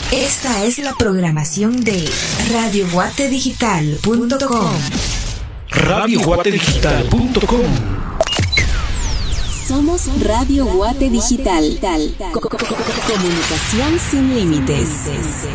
Esta es la programación de radioguatedigital.com. radioguatedigital.com. Somos Radio Guate Digital. Comunicación sin límites.